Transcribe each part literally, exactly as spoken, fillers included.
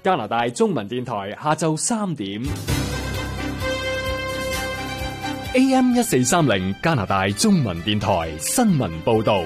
加拿大中文電台下晝三點 A M 一四三零加拿大中文電台新聞報道。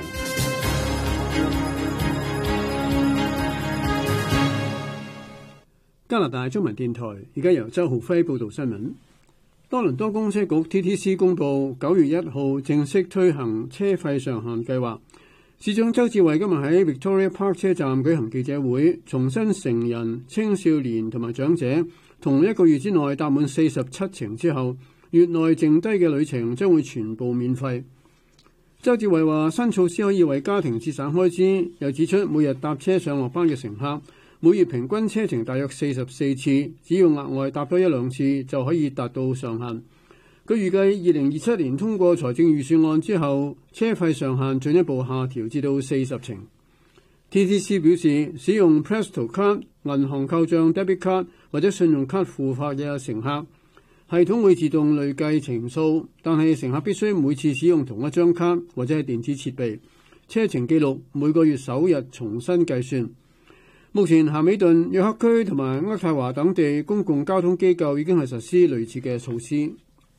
加拿大中文電台而家由周浩輝報道新聞。多倫多公車局 T T C 公佈九月一號正式推行車費上限計劃。市長周志偉今日喺 Victoria Park 車站舉行記者會，重申成人、青少年同埋長者同一個月之內搭滿四十七程之後，月內剩低嘅旅程將會全部免費。周志偉話新措施可以為家庭節省開支，又指出每日搭車上落班嘅乘客每月平均車程大約四十四次，只要額外搭多一兩次就可以達到上限。佢預計二零二七年通過財政預算案之後，車費上限進一步下調至到四十程。T T C 表示，使用 Presto 卡、銀行扣帳 Debit 卡或者信用卡付費嘅乘客，系統會自動累計程數，但係乘客必須每次使用同一張卡或者係電子設備，車程記錄每個月首日重新計算。目前咸美頓、約克區同埋渥太華等地公共交通機構已經係實施類似嘅措施。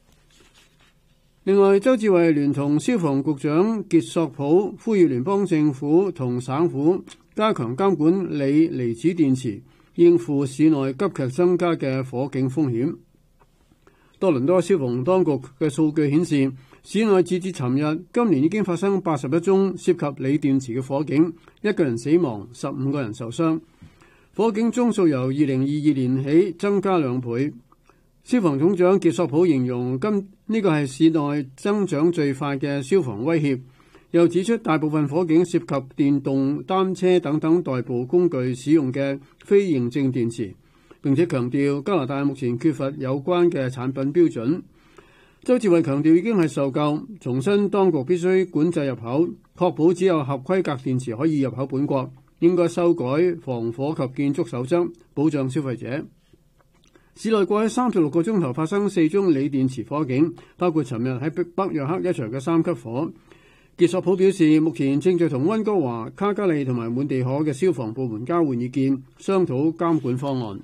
另外，周志偉聯同消防局長傑索普呼籲聯邦政府同省府加強監管鋰離子電池，應付市內急劇增加嘅火警風險。多倫多消防當局嘅數據顯示，市內截至尋日，今年已經發生八十一宗涉及鋰電池嘅火警，一個人死亡，十五個人受傷。火警宗數由二零二二年起增加兩倍。消防總長傑索普形容今呢個係市內增長最快嘅消防威脅，又指出大部分火警涉及電動單車等等代步工具使用嘅非認證電池，並且強調加拿大目前缺乏有關嘅產品標準。周志偉強調已經係受夠，重申當局必須管制入口，確保只有合規格電池可以入口本國，應該修改防火及建築守則，保障消費者。市內過去三十六個鐘頭發生四宗鋰電池火警，包括尋日喺北約克一場嘅三級火。傑索普表示，目前正在同溫哥華、卡加利同埋滿地可嘅消防部門交換意見，商討監管方案。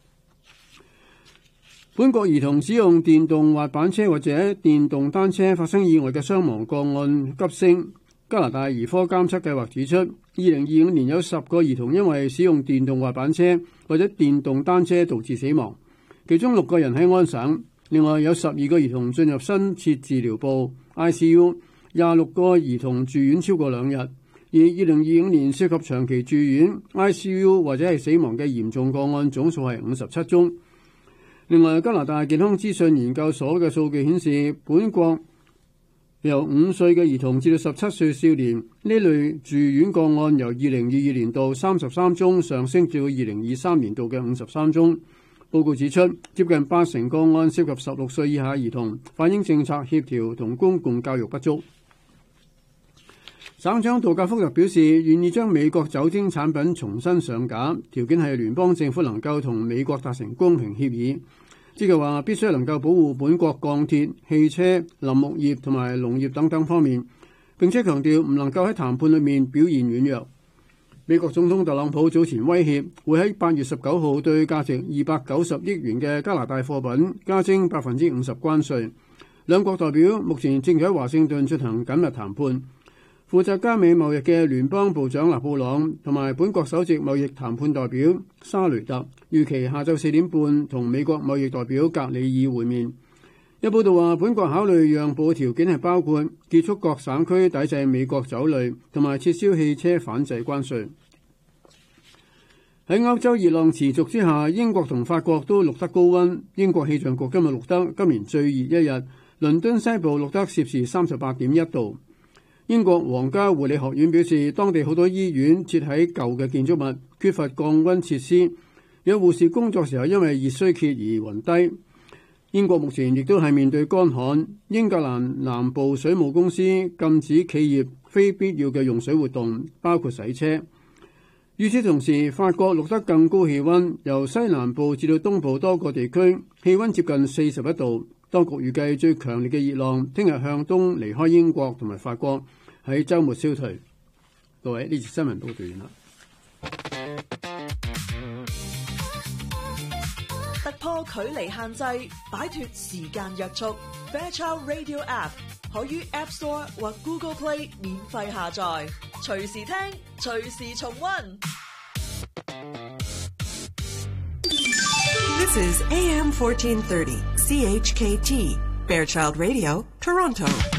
本國兒童使用電動滑板車或者電動單車發生意外嘅傷亡個案急升。加拿大兒科監測計劃指出，二零二五年有十個兒童因為使用電動滑板車或者電動單車導致死亡，其中六個人喺安省，另外有十二個兒童進入深切治療部 I C U， 廿六個兒童住院超過兩日。而二零二五年涉及長期住院 I C U 或者係死亡嘅嚴重個案總數係五十七宗。另外，加拿大健康資訊研究所嘅數據顯示，本國由五歲嘅兒童至到十七歲少年呢類住院個案由二零二二年度三十三宗上升至到二零二三年度嘅五十三宗。報告指出，接近八成個案涉及十六歲以下兒童，反映政策協調同公共教育不足。省長杜格福特表示，願意將美國酒精產品重新上架，條件係聯邦政府能夠同美國達成公平協議，即係話必須能夠保護本國鋼鐵、汽車、林木業同埋農業等等方面，並且強調唔能夠喺談判裏面表現軟弱。美國總統特朗普早前威脅會喺八月十九號對價值二百九十億元嘅加拿大貨品加徵百分之五十關稅。兩國代表目前正喺華盛頓進行緊密談判。負責加美貿易嘅聯邦部長勒布朗同埋本國首席貿易談判代表沙雷特預期下晝四點半同美國貿易代表格里爾會面。有報道話，本國考慮讓步嘅條件係包括結束各省區抵制美國酒類同埋撤銷汽車反制關稅。喺歐洲熱浪持續之下，英國同法國都錄得高溫。英國氣象局今日錄得今年最熱一日，倫敦西部錄得攝氏三十八點一度。英國皇家護理學院表示，當地好多醫院設喺舊嘅建築物，缺乏降溫設施，有護士工作時候因為熱衰竭而暈低。英國目前亦都係面對乾旱，英格蘭南部水務公司禁止企業非必要嘅用水活動，包括洗車。與此同時，法國錄得更高氣溫，由西南部至到東部多個地區氣溫接近四十一度。當局預計最強烈嘅熱浪聽日向東離開英國同埋法國，喺週末消退。各位，呢次新聞報道完啦。 破距離限制，擺脫時間約束。Fairchild Radio App 可於 App Store 或 Google Play 免費下載，隨時聽，隨時重溫。 This is A M fourteen thirty, C H K T, Fairchild Radio, Toronto.